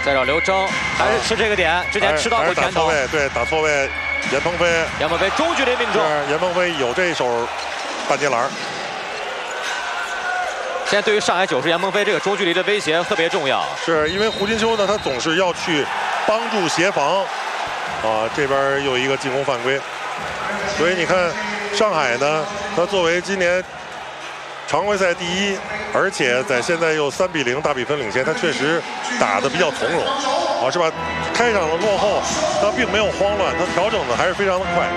再找刘铮，还是吃这个点，之前吃到过拳头。 对，打错位，严鹏飞。 严鹏飞中距离命中。 严鹏飞有这一手半截篮。 现在对于上海9是严鹏飞这个中距离的威胁特别重要。 是因为胡金秋呢，他总是要去帮助协防。啊，这边又一个进攻犯规。所以你看，上海呢，他作为今年常规赛第1，而且在现在又3比0大比分领先，他确实打得比较从容，啊，是吧？开场的落后，他并没有慌乱，他调整的还是非常的快。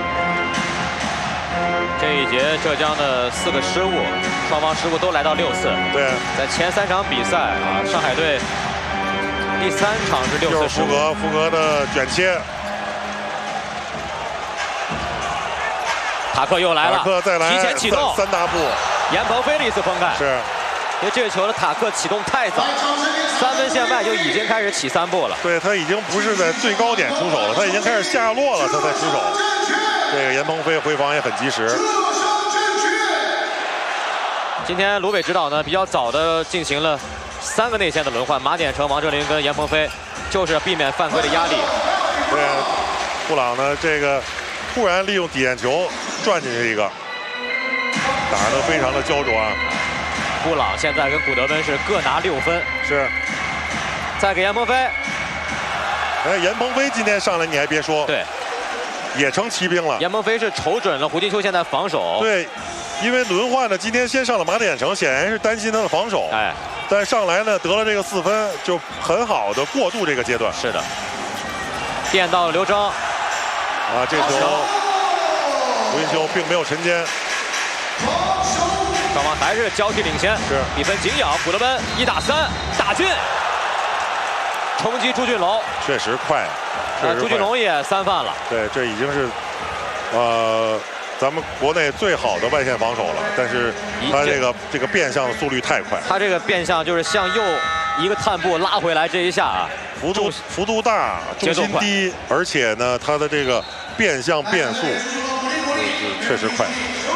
这一节浙江的4个失误，双方失误都来到6次。 对， 在前3场比赛啊，上海队第3场是6次失误。 福格的卷切。 塔克又来了， 塔克再来， 提前启动 3大步， 严鹏飞的一次封盖。 是， 因为这个球的塔克启动太早，3分线外就已经开始起3步了。 对，他已经不是在最高点出手了，他已经开始下落了，他才出手。这个严鹏飞回防也很及时。 今天卢伟指导呢比较早的进行了3个内线的轮换，马典成、王哲林跟严鹏飞，就是避免犯规的压力。 对，布朗呢这个。突然利用底线球转进去一个，打得非常的焦灼啊！ 布朗现在跟古德温是各拿6分， 是。 再给严鹏飞， 哎，严鹏飞今天上来你还别说， 对， 也成骑兵了。 严鹏飞是瞅准了胡金秋现在防守， 对，因为轮换呢，今天先上了马典成，显然是担心他的防守， 哎， 但上来呢得了这个4分，就很好的过渡这个阶段。 是的，垫到了刘铮。 啊，这球胡金秋并没有沉肩， 双方还是交替领先， 是比分紧咬。古德温1打3打进，冲击朱俊龙， 确实快， 朱俊龙也3犯了。 对，这已经是咱们国内最好的外线防守了，但是他这个变向的速率太快， 他这个变向就是向右一个探步拉回来，这一下啊。 幅度大，重心低，而且呢，它的这个变向变速确实快。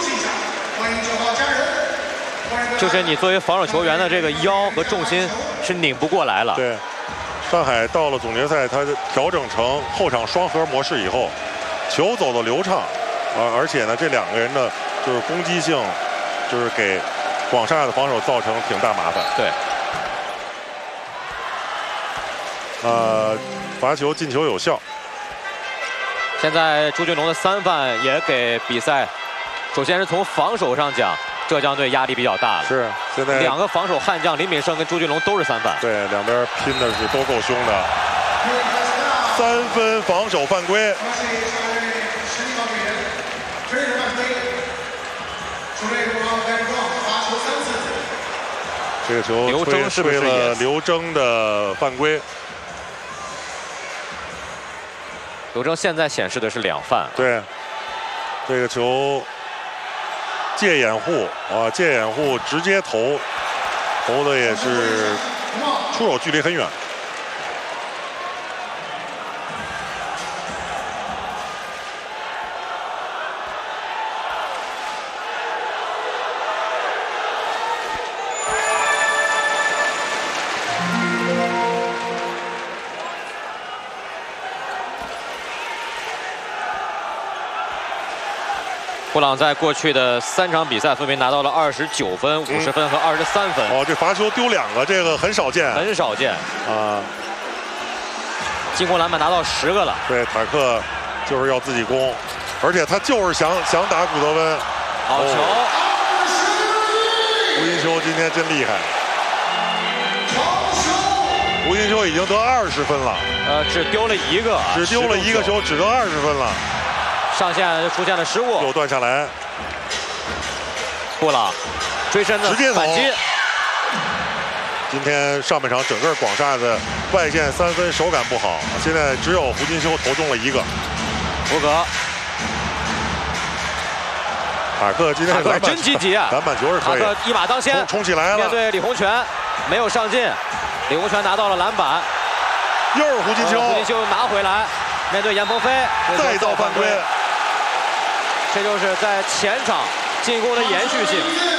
就是你作为防守球员的这个腰和重心是拧不过来了。 对，上海到了总决赛，它调整成后场双核模式以后，球走得流畅，而且呢，这2个人的就是攻击性，就是给广厦的防守造成挺大麻烦。 对。 罚球进球有效。 现在朱俊龙的3犯也给比赛，首先是从防守上讲，浙江队压力比较大了。 是，现在 2个防守悍将林炳胜跟朱俊龙都是3犯。 对，两边拼的是都够凶的。3分防守犯规。这个球刘铮是不是吹了刘铮的犯规？ 刘铮现在显示的是2犯。 对，这个球借掩护啊，借掩护直接投的也是出手距离很远。 布朗在过去的3场比赛分别拿到了29分、50分和23分。 哦，这罚球丢2个，这个很少见。 很少见啊！进攻篮板拿到10个了。 对，塔克就是要自己攻，而且他就是想打古德温。 好球！ 胡金秋今天真厉害。胡金秋已经得20分了。 只丢了1个。 只丢了1个球，只得20分了。 上线就出现了失误， 又断下来。 布朗追身的直接反击。 今天上半场整个广厦的外线3分手感不好，现在只有胡金秋投中了1个。 福格， 塔克今天塔克真积极啊！ 篮板球是可以。 塔克一马当先， 冲起来了。 面对李洪权，没有上进，李洪权拿到了篮板。 又是胡金秋， 胡金秋拿回来，面对严鹏飞再造犯规。 这就是在前场进攻的延续性。